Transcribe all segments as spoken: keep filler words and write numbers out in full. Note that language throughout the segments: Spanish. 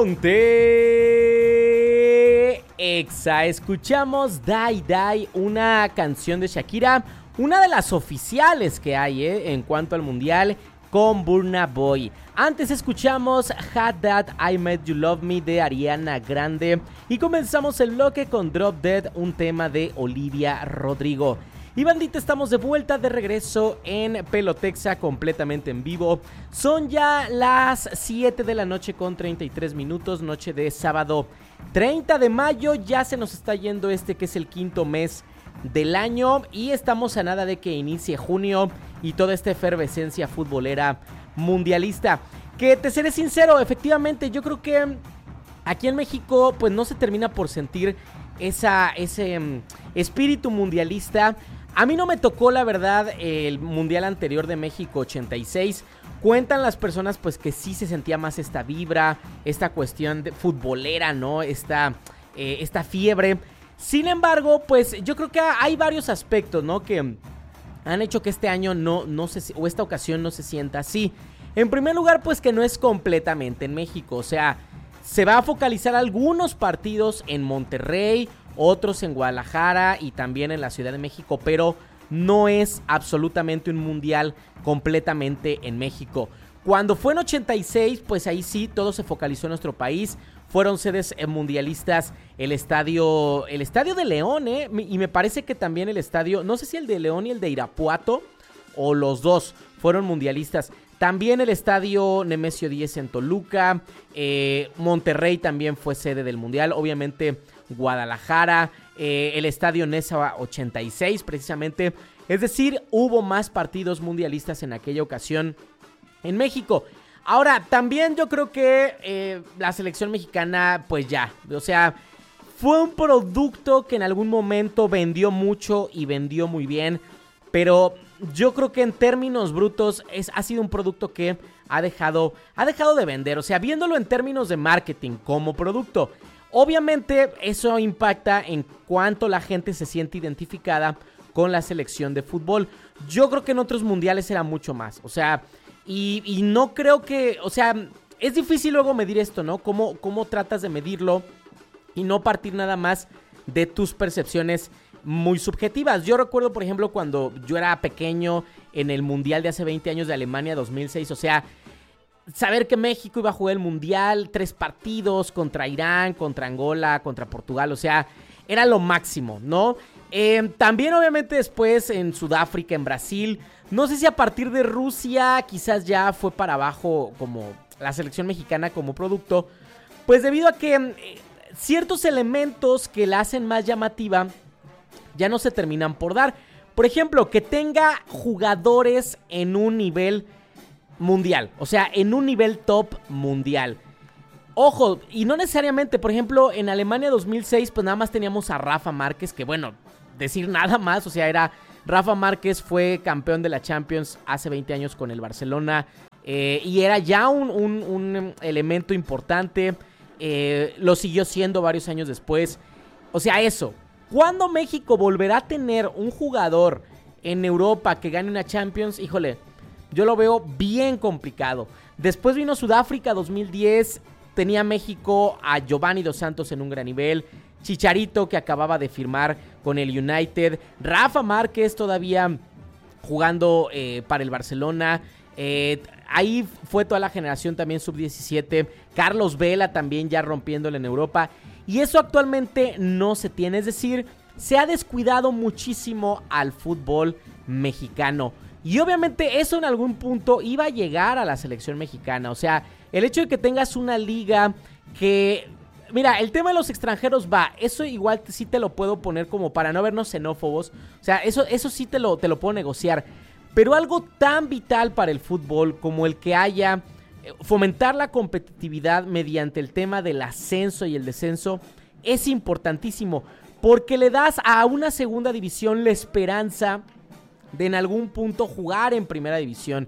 Ponte Exa. Escuchamos Die Die, una canción de Shakira, una de las oficiales que hay ¿eh? en cuanto al mundial, con Burna Boy. Antes escuchamos Had That I Made You Love Me de Ariana Grande. Y comenzamos el bloque con Drop Dead, un tema de Olivia Rodrigo. Y bandita, estamos de vuelta, de regreso en Pelotexa, completamente en vivo. Son ya las siete de la noche con treinta y tres minutos, noche de sábado treinta de mayo. Ya se nos está yendo este que es el quinto mes del año y estamos a nada de que inicie junio y toda esta efervescencia futbolera mundialista. Que te seré sincero, efectivamente yo creo que aquí en México pues no se termina por sentir esa, ese um, espíritu mundialista. A mí no me tocó, la verdad, el mundial anterior de México ochenta y seis. Cuentan las personas pues que sí se sentía más esta vibra, esta cuestión de futbolera, ¿no? Esta, eh, esta fiebre. Sin embargo, pues yo creo que hay varios aspectos, ¿no? Que han hecho que este año no, no se, o esta ocasión no se sienta así. En primer lugar, pues que no es completamente en México. O sea, se va a focalizar algunos partidos en Monterrey, otros en Guadalajara y también en la Ciudad de México, pero no es absolutamente un mundial completamente en México. Cuando fue en ochenta y seis, pues ahí sí, todo se focalizó en nuestro país. Fueron sedes mundialistas el estadio, el estadio de León, ¿eh? Y me parece que también el estadio, no sé si el de León y el de Irapuato, o los dos fueron mundialistas. También el estadio Nemesio diez en Toluca, eh, Monterrey también fue sede del mundial, obviamente Guadalajara, eh, el estadio Nesa ochenta y seis precisamente. Es decir, hubo más partidos mundialistas en aquella ocasión en México. Ahora, también yo creo que eh, la selección mexicana, pues ya, o sea, fue un producto que en algún momento vendió mucho y vendió muy bien, pero yo creo que en términos brutos es, ha sido un producto que ha dejado, ha dejado de vender. O sea, viéndolo en términos de marketing como producto, obviamente eso impacta en cuánto la gente se siente identificada con la selección de fútbol. Yo creo que en otros mundiales era mucho más, o sea, y, y no creo que, o sea, es difícil luego medir esto, ¿no? ¿Cómo, cómo tratas de medirlo y no partir nada más de tus percepciones muy subjetivas? Yo recuerdo, por ejemplo, cuando yo era pequeño en el mundial de hace veinte años de Alemania dos mil seis, o sea, saber que México iba a jugar el mundial, tres partidos contra Irán, contra Angola, contra Portugal, o sea, era lo máximo, ¿no? Eh, también obviamente después en Sudáfrica, en Brasil, no sé si a partir de Rusia quizás ya fue para abajo como la selección mexicana como producto, pues debido a que eh, ciertos elementos que la hacen más llamativa ya no se terminan por dar. Por ejemplo, que tenga jugadores en un nivel mundial, o sea, en un nivel top mundial. Ojo, y no necesariamente, por ejemplo, en Alemania dos mil seis, pues nada más teníamos a Rafa Márquez, que bueno, decir nada más, o sea, era Rafa Márquez fue campeón de la Champions hace veinte años con el Barcelona, eh, y era ya un, un, un elemento importante, eh, lo siguió siendo varios años después. O sea, eso, ¿cuándo México volverá a tener un jugador en Europa que gane una Champions? Híjole, yo lo veo bien complicado. Después vino Sudáfrica dos mil diez, tenía México a Giovanni Dos Santos en un gran nivel, Chicharito que acababa de firmar con el United, Rafa Márquez todavía jugando eh, para el Barcelona, eh, ahí fue toda la generación también sub diecisiete, Carlos Vela también ya rompiéndole en Europa, y eso actualmente no se tiene, es decir, se ha descuidado muchísimo al fútbol mexicano. Y obviamente eso en algún punto iba a llegar a la selección mexicana. O sea, el hecho de que tengas una liga que... Mira, el tema de los extranjeros va, eso igual sí te lo puedo poner como para no vernos xenófobos. O sea, eso, eso sí te lo, te lo puedo negociar. Pero algo tan vital para el fútbol como el que haya... fomentar la competitividad mediante el tema del ascenso y el descenso es importantísimo. Porque le das a una segunda división la esperanza de en algún punto jugar en primera división,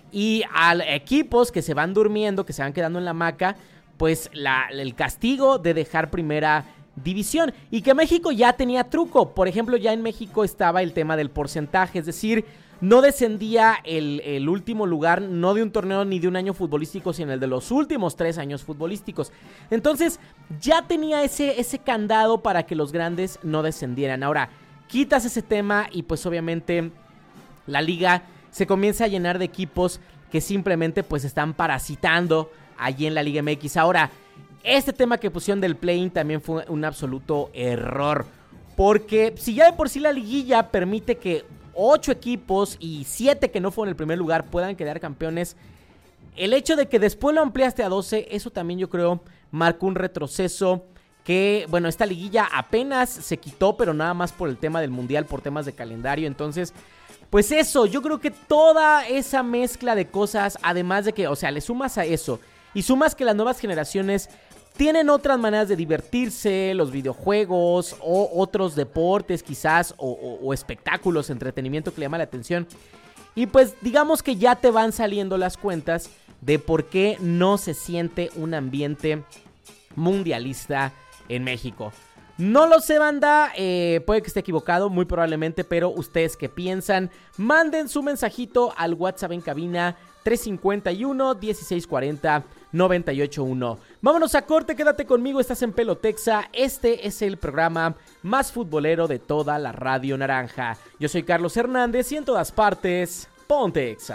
y a equipos que se van durmiendo, que se van quedando en la hamaca, pues la, el castigo de dejar primera división. Y que México ya tenía truco. Por ejemplo, ya en México estaba el tema del porcentaje, es decir, no descendía el, el último lugar, no de un torneo ni de un año futbolístico, sino el de los últimos tres años futbolísticos. Entonces ya tenía ese, ese candado para que los grandes no descendieran. Ahora, quitas ese tema y pues obviamente la liga se comienza a llenar de equipos que simplemente pues están parasitando allí en la Liga M X. Ahora, este tema que pusieron del play-in también fue un absoluto error, porque si ya de por sí la liguilla permite que ocho equipos y siete que no fueron el primer lugar puedan quedar campeones, el hecho de que después lo ampliaste a doce, eso también yo creo marcó un retroceso. Que, bueno, esta liguilla apenas se quitó, pero nada más por el tema del mundial, por temas de calendario. Entonces, pues eso, yo creo que toda esa mezcla de cosas, además de que, o sea, le sumas a eso y sumas que las nuevas generaciones tienen otras maneras de divertirse, los videojuegos o otros deportes quizás, o, o, o espectáculos, entretenimiento que le llama la atención. Y pues digamos que ya te van saliendo las cuentas de por qué no se siente un ambiente mundialista en México. No lo sé, banda, eh, puede que esté equivocado, muy probablemente, pero ustedes qué piensan, manden su mensajito al WhatsApp en cabina tres cinco uno, dieciséis cuarenta, noventa y ocho uno. Vámonos a corte, quédate conmigo, estás en Pelotexa, este es el programa más futbolero de toda la Radio Naranja. Yo soy Carlos Hernández y en todas partes, ponte Exa.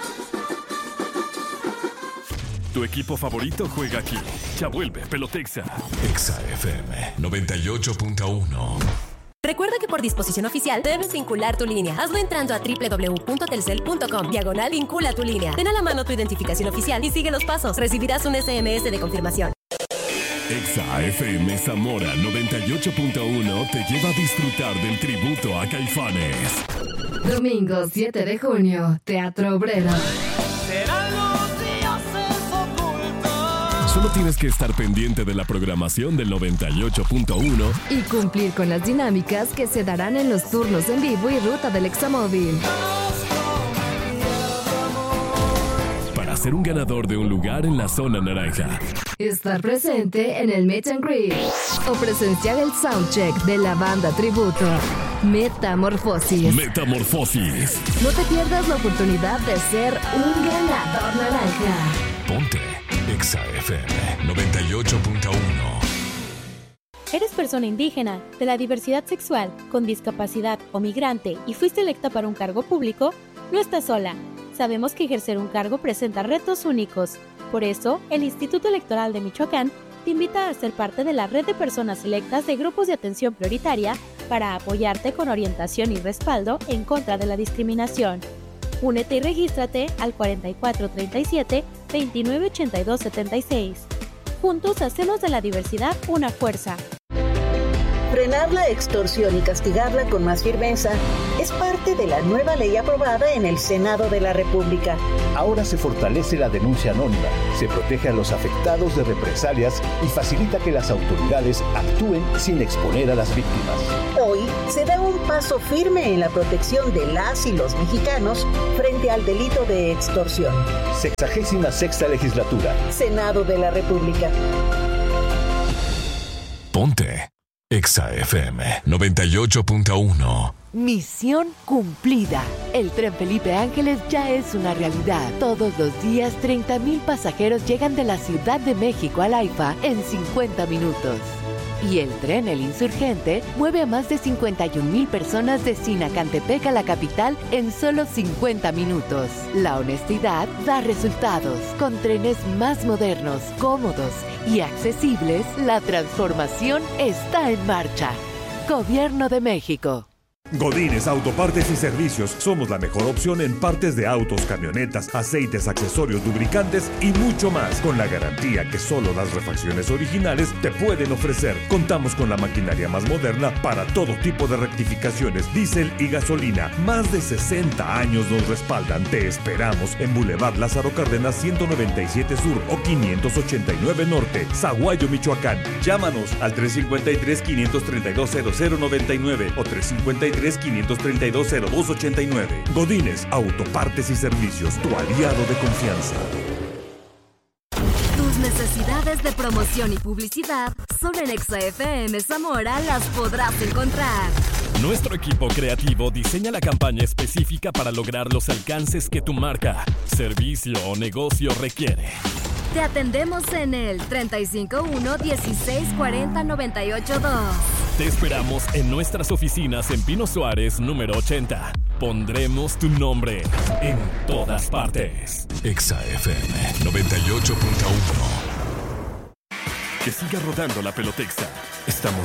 Tu equipo favorito juega aquí. Ya vuelve Pelotexa. Exa F M noventa y ocho punto uno. Recuerda que por disposición oficial debes vincular tu línea. Hazlo entrando a doble u doble u doble u punto telcel punto com. Diagonal vincula tu línea. Ten a la mano tu identificación oficial y sigue los pasos. Recibirás un ese eme ese de confirmación. Exa F M Zamora noventa y ocho punto uno te lleva a disfrutar del tributo a Caifanes. Domingo siete de junio, Teatro Obrero. Solo tienes que estar pendiente de la programación del noventa y ocho punto uno y cumplir con las dinámicas que se darán en los turnos en vivo y ruta del Examóvil. Para ser un ganador de un lugar en la zona naranja. Estar presente en el Meet and Greet o presenciar el soundcheck de la banda tributo Metamorfosis. Metamorfosis. No te pierdas la oportunidad de ser un ganador naranja. Ponte Exa F M noventa y ocho punto uno. ¿Eres persona indígena, de la diversidad sexual, con discapacidad o migrante y fuiste electa para un cargo público? No estás sola. Sabemos que ejercer un cargo presenta retos únicos. Por eso, el Instituto Electoral de Michoacán te invita a ser parte de la red de personas electas de grupos de atención prioritaria para apoyarte con orientación y respaldo en contra de la discriminación. Únete y regístrate al cuarenta y cuatro treinta y siete, veintinueve ochenta y dos setenta y seis. Juntos hacemos de la diversidad una fuerza. Frenar la extorsión y castigarla con más firmeza es parte de la nueva ley aprobada en el Senado de la República. Ahora se fortalece la denuncia anónima, se protege a los afectados de represalias y facilita que las autoridades actúen sin exponer a las víctimas. Hoy se da un paso firme en la protección de las y los mexicanos frente al delito de extorsión. Sexagésima sexta legislatura. Senado de la República. Ponte Exa F M noventa y ocho punto uno. Misión cumplida. El tren Felipe Ángeles ya es una realidad. Todos los días, treinta mil pasajeros llegan de la Ciudad de México al AIFA en cincuenta minutos. Y el tren El Insurgente mueve a más de cincuenta y un mil personas de Sinacantepec a la capital en solo cincuenta minutos. La honestidad da resultados. Con trenes más modernos, cómodos y accesibles, la transformación está en marcha. Gobierno de México. Godínez Autopartes y Servicios. Somos la mejor opción en partes de autos, camionetas, aceites, accesorios, lubricantes y mucho más, con la garantía que solo las refacciones originales te pueden ofrecer. Contamos con la maquinaria más moderna para todo tipo de rectificaciones, diésel y gasolina. Más de sesenta años nos respaldan. Te esperamos en Boulevard Lázaro Cárdenas ciento noventa y siete Sur o quinientos ochenta y nueve Norte, Zaguayo, Michoacán. Llámanos al tres cinco tres, quinientos treinta y dos, cero cero noventa y nueve o tres cinco tres, quinientos treinta y dos, cero dos ochenta y nueve. Godínez Autopartes y Servicios, tu aliado de confianza. Tus necesidades de promoción y publicidad solo en Exa F M Zamora las podrás encontrar. Nuestro equipo creativo diseña la campaña específica para lograr los alcances que tu marca, servicio o negocio requiere. Te atendemos en el treinta y cinco uno, dieciséis cuarenta, noventa y ocho dos. Te esperamos en nuestras oficinas en Pino Suárez, número ochenta. Pondremos tu nombre en todas partes. Exa F M noventa y ocho punto uno. Que siga rodando la pelotexa. Estamos